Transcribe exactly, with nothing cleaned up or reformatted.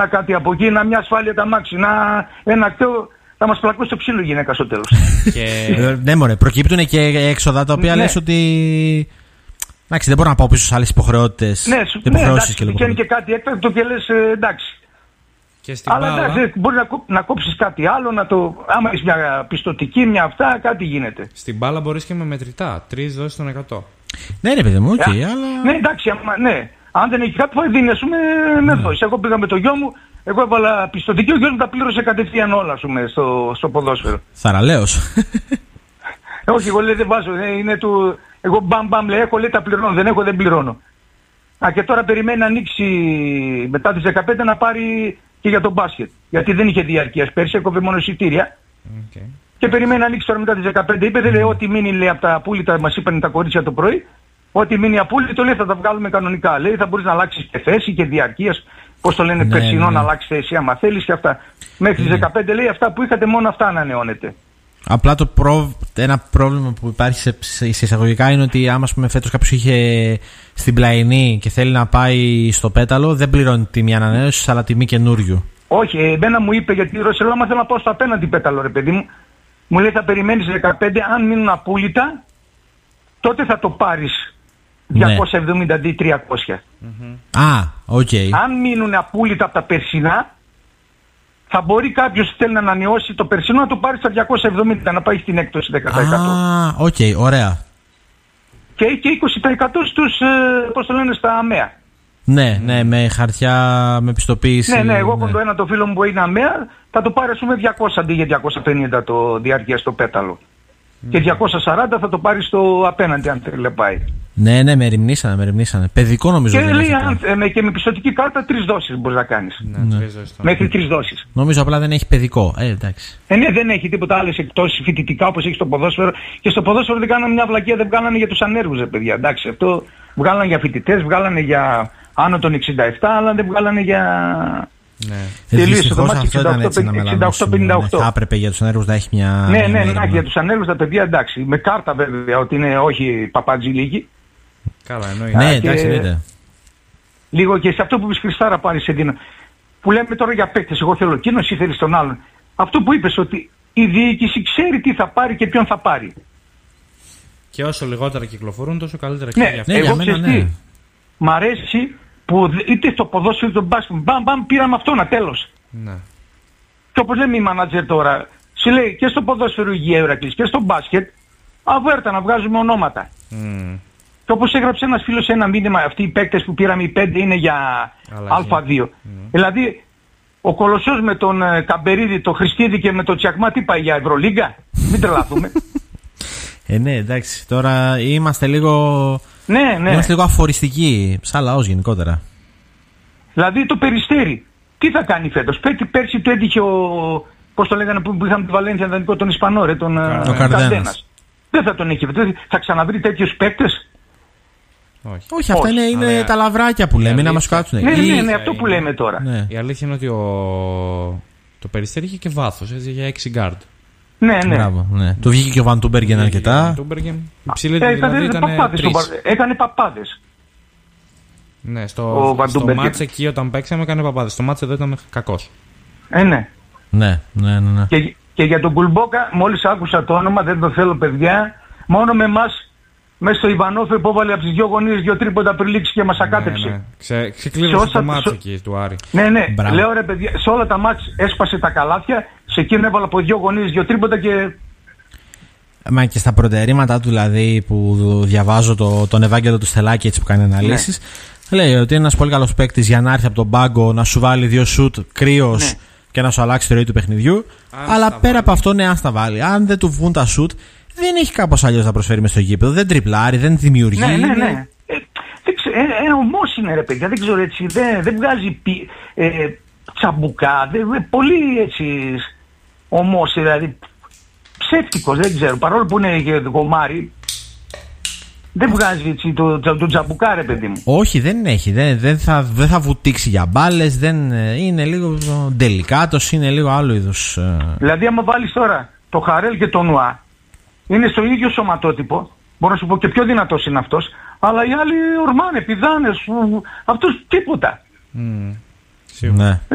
κάτι από εκεί, να μια ασφάλεια τα μάξι, να ένα ακτέο. Θα μας πλακώσει το ξύλο η γυναίκα στο τέλος. Και... ναι, μωρέ, προκύπτουν και έξοδα τα οποία ναι. λες ότι. Εντάξει, δεν μπορώ να πάω πίσω σε άλλες υποχρεώσεις. Ναι, ναι, εντάξει, και βγαίνει και κάτι έκτακτο και λες ε, εντάξει. Και στην αλλά μπάλα... εντάξει, μπορεί να, κόп, να κόψεις κάτι άλλο, να το. Άμα έχεις μια πιστωτική, μια αυτά, κάτι γίνεται. Στην μπάλα μπορείς και με μετρητά, τρεις δόσεις στον εκατό. Ναι, ρε παιδί μου, okay, yeah. αλλά. Ναι, εντάξει, άμα, ναι. Αν δεν έχει κάτι, θα δίνει, ας πούμε, με δόσεις. Εγώ πήγα με το γιο μου. Εγώ έβαλα πιστωτική, ο γιος μου τα πλήρωσε κατευθείαν όλα πούμε, στο, στο ποδόσφαιρο. Θαραλέος. Όχι, εγώ λέει δεν βάζω, είναι του... Εγώ μπαμ μπαμ λέει, έχω λέει τα πληρώνω, δεν έχω δεν πληρώνω. Α, και τώρα περιμένει να ανοίξει μετά τις δεκαπέντε να πάρει και για τον μπάσκετ. Γιατί δεν είχε διαρκείας πέρσι, έκοβε μόνο εισιτήρια. Okay. Και περιμένει να ανοίξει τώρα μετά τις δεκαπέντε. Είπε, δεν λέει, ό,τι μείνει λέει, από τα απούλητα, μας είπαν τα κορίτσια το πρωί, ό,τι μείνει απούλητο λέει θα τα βγάλουμε κανονικά. Λέει θα μπορείς να αλλάξεις και θέση και διαρκείας. Πώς το λένε, ναι, περσινό ναι. να αλλάξει θέση άμα θέλεις και αυτά. Μέχρι τις ναι. δεκαπέντε λέει αυτά που είχατε μόνο αυτά ανανεώνεται. Απλά το προ... ένα πρόβλημα που υπάρχει σε, σε εισαγωγικά είναι ότι άμα πούμε φέτος κάποιος είχε στην Πλαϊνή και θέλει να πάει στο Πέταλο, δεν πληρώνει τιμή ανανέωσης αλλά τιμή καινούριου. Όχι, εμένα μου είπε γιατί η Ρωσελό, άμα θέλω να πάω στο απέναντι Πέταλο ρε παιδί μου, μου λέει θα περιμένεις δεκαπέντε, αν μείνουν απούλητα, τότε θα το πάρεις διακόσια εβδομήντα αντί τριακόσια. Mm-hmm. Α, οκ. Okay. Αν μείνουν απούλητα από τα περσινά, θα μπορεί κάποιος θέλει να ανανεώσει το περσινό να το πάρει στα διακόσια εβδομήντα, να πάει στην έκπτωση δέκα τοις εκατό. Α, οκ, okay, ωραία. Και, και είκοσι τοις εκατό στους, πώς το λένε, στα ΑΜΕΑ. Ναι, ναι, με χαρτιά, με πιστοποίηση. Ναι, ναι, εγώ έχω ναι. το ένα το φίλο μου που είναι ΑΜΕΑ, θα το πάρει ας πούμε διακόσια αντί για διακόσια πενήντα το διάρκεια στο Πέταλο. Mm. Και διακόσια σαράντα θα το πάρει στο απέναντι αν θέλει να πάει. Ναι, ναι, με ρημνήσανε, με ρημνήσανε. Παιδικό νομίζω. Και λέει, αν, ε, και με πιστωτική κάρτα τρεις δόσεις μπορείς να κάνεις. Ναι, ναι. Μέχρι τρεις δόσεις. Νομίζω απλά δεν έχει παιδικό. Ε, εντάξει. Ε, ναι, δεν έχει τίποτα άλλες εκτός φοιτητικά όπως έχει στο ποδόσφαιρο. Και στο ποδόσφαιρο δεν κάνανε μια βλακεία, δεν βγάλανε για τους ανέργους, ρε παιδιά. Εντάξει, αυτό βγάλανε για φοιτητές, βγάλανε για άνω των εξήντα επτά, αλλά δεν βγάλανε για. Ναι. Τελείωσε το μάτι εξήντα οκτώ πενήντα οκτώ. Θα έπρεπε για τους ανέργους να έχει μια. Ναι, ναι, ναι, για τους ανέργους τα παιδιά εντάξει. Με κάρτα βέβαια ότι είναι όχι παπατζή λίγη. Καλά, εννοείται. Ναι, εντάξει, εννοείται. Λίγο και σε αυτό που είπες Χριστάρα πάλι σε δίνω. Που λέμε τώρα για παίκτες, εγώ θέλω εκείνος ή θέλεις τον άλλον. Αυτό που είπες ότι η διοίκηση ξέρει τι θα πάρει και ποιον θα πάρει. Και όσο λιγότερα κυκλοφορούν, τόσο καλύτερα. Ναι, και για ναι, εγώ ξέρω τι. Μ' αρέσει που είτε στο ποδόσφαιρο είτε στο μπάσκετ, μπαμ μπαμ πήραμε αυτό ένα τέλος. Ναι. Και όπως λέμε οι μάνατζερ τώρα, σου λέει και στο ποδόσφαιρο υγεία Ερακλής και στο μπάσκετ, αβέρτα να βγάζουμε ονόματα. Mm. Και όπως έγραψε ένας φίλος σε ένα μήνυμα, αυτοί οι παίκτες που πήραμε οι πέντε είναι για Α δύο. Mm. Δηλαδή, ο Κολοσσός με τον ε, Καμπερίδη, τον Χριστίδη και με τον Τσιακμά τι πάει για Ευρωλίγκα, μην τρελαθούμε. Ε, ναι, εντάξει, τώρα είμαστε λίγο, ναι, ναι. είμαστε λίγο αφοριστικοί, σαν λαός γενικότερα. Δηλαδή το Περιστέρι, τι θα κάνει φέτος, πέρσι, πέρσι του έτυχε ο, πώς το λέγανε που είχαμε τη Βαλένθια, δανεικό, τον Ισπανό, ρε, τον uh, Καρδένας. Δεν θα τον έχει, θα ξαναβρει τέτοιους παίκτες. Όχι, Όχι αυτά είναι, είναι αλλά... τα λαβράκια που λέμε, να μας κάτσουν. Ναι, ναι, ναι, ναι, αυτό που λέμε τώρα. Ναι. Η αλήθεια είναι ότι ο... το Περιστέρι είχε και βάθος, έτσι, για έξι γκάρντ. Ναι, ναι. Μπράβο, ναι. Του βγήκε και ο Βαντούμπεργεν αρκετά. Έκανε παπάδες. Ναι, στο, στο μάτς εκεί όταν παίξαμε έκανε παπάδες. Στο μάτς εδώ ήταν κακός. Ε, ναι. Ναι, ναι, ναι, ναι. Και, και για τον Κουλμπόκα, μόλις άκουσα το όνομα, δεν το θέλω παιδιά, μόνο με εμάς, μέσα στο Ιβανόφε που έβαλε από τις δυο γωνίες δύο τρίποτα πριν λήξει και μας ακάτεψε. Ναι, ναι. Ξε, ξεκλείδωσε το μάτς σο... εκεί του Άρη. Ναι, ναι. Μπράβο. Λέω ρε παιδιά, σε όλα τα μάτς έσπασε τα καλάθια, σε εκείνο έβαλε από δύο γωνίες δύο τρίποτα και... Μα και στα προτερήματα του δηλαδή που διαβάζω το, τον Ευάγγελο του Στελάκη έτσι που κάνει αναλύσεις, ναι. Λέει ότι είναι ένας πολύ καλός παίκτης για να έρθει από τον πάγκο να σου βάλει δύο σουτ κρύος, ναι. Και να σου αλλάξει τη ροή του παιχνιδιού. Αν αλλά πέρα βάλει. Από αυτό, ναι, ας τα βάλει. Αν δεν του βγουν τα σουτ, δεν έχει κάπως αλλιώς να προσφέρει μες στο γήπεδο. Δεν τριπλάρει, δεν δημιουργεί. Ναι, ναι, ναι. Ε, ε, ε, ομός είναι ρε παιδιά, δεν ξέρω έτσι. Δεν, δεν βγάζει πι, ε, τσαμπουκά. Δεν, πολύ έτσι ομός, δηλαδή ψεύτικος, δεν ξέρω. Παρόλο που είναι γομάρι. Δεν βγάζει έτσι το, το, το τζαμπουκά ρε παιδί μου. Όχι, δεν έχει. Δεν, δεν, θα, δεν θα βουτήξει για μπάλες. Δεν, είναι λίγο ντελικάτος, είναι λίγο άλλο είδους. Δηλαδή άμα βάλεις τώρα το Χαρέλ και το Νουά, είναι στο ίδιο σωματότυπο. Μπορώ να σου πω και πιο δυνατός είναι αυτός. Αλλά οι άλλοι ορμάνε, πηδάνε, αυτός τίποτα. Mm. Ναι.